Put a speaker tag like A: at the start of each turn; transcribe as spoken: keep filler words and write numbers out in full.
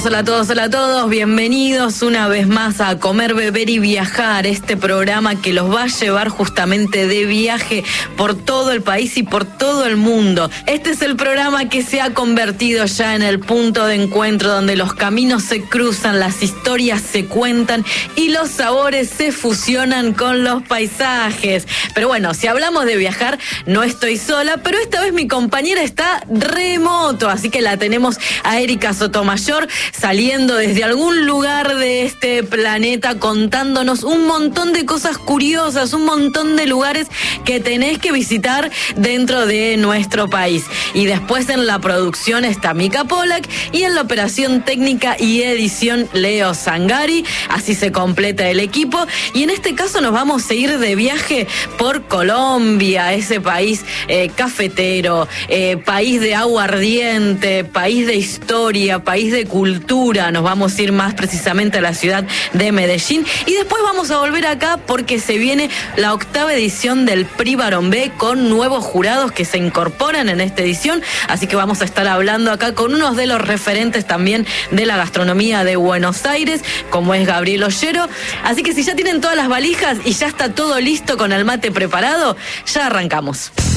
A: Hola a todos, hola a todos, bienvenidos una vez más a Comer, Beber y Viajar, este programa que los va a llevar justamente de viaje por todo el país y por todo el mundo. Este es el programa que se ha convertido ya en el punto de encuentro donde los caminos se cruzan, las historias se cuentan y los sabores se fusionan con los paisajes. Pero bueno, si hablamos de viajar, no estoy sola, pero esta vez mi compañera está remoto, así que la tenemos a Erika Sotomayor, saliendo desde algún lugar de este planeta contándonos un montón de cosas curiosas, un montón de lugares que tenés que visitar dentro de nuestro país. Y después en la producción está Mica Polak y en la operación técnica y edición Leo Zangari. Así se completa el equipo y en este caso nos vamos a ir de viaje por Colombia, ese país eh, cafetero, eh, país de agua ardiente, país de historia, país de cultura. Nos vamos a ir más precisamente a la ciudad de Medellín y después vamos a volver acá porque se viene la octava edición del Prix Barombé con nuevos jurados que se incorporan en esta edición, así que vamos a estar hablando acá con unos de los referentes también de la gastronomía de Buenos Aires, como es Gabriel Ollero. Así que si ya tienen todas las valijas y ya está todo listo con el mate preparado, ya arrancamos.